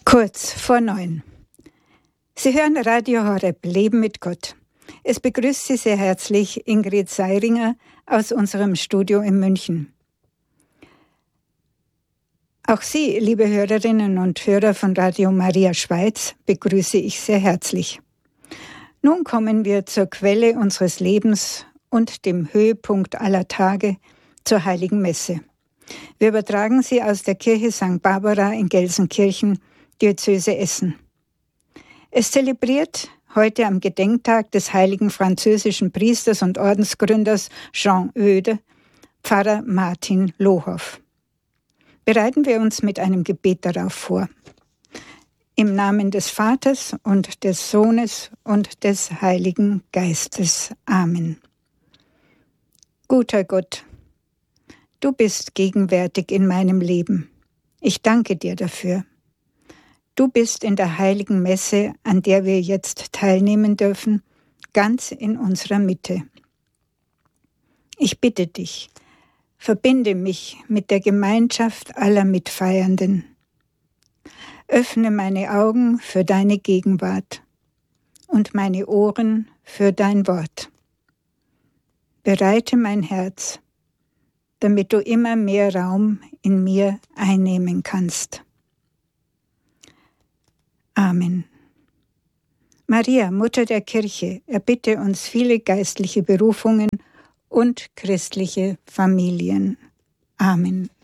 Kurz vor 9. Sie hören Radio Horeb, Leben mit Gott. Es begrüßt Sie sehr herzlich Ingrid Seiringer aus unserem Studio in München. Auch Sie, liebe Hörerinnen und Hörer von Radio Maria Schweiz, begrüße ich sehr herzlich. Nun kommen wir zur Quelle unseres Lebens und dem Höhepunkt aller Tage, zur Heiligen Messe. Wir übertragen sie aus der Kirche St. Barbara in Gelsenkirchen, Diözese Essen. Es zelebriert heute am Gedenktag des heiligen französischen Priesters und Ordensgründers Jean Eudes, Pfarrer Martin Lohoff. Bereiten wir uns mit einem Gebet darauf vor. Im Namen des Vaters und des Sohnes und des Heiligen Geistes. Amen. Guter Gott, du bist gegenwärtig in meinem Leben. Ich danke dir dafür. Du bist in der heiligen Messe, an der wir jetzt teilnehmen dürfen, ganz in unserer Mitte. Ich bitte dich, verbinde mich mit der Gemeinschaft aller Mitfeiernden. Öffne meine Augen für deine Gegenwart und meine Ohren für dein Wort. Bereite mein Herz, damit du immer mehr Raum in mir einnehmen kannst. Amen. Maria, Mutter der Kirche, erbitte uns viele geistliche Berufungen und christliche Familien. Amen.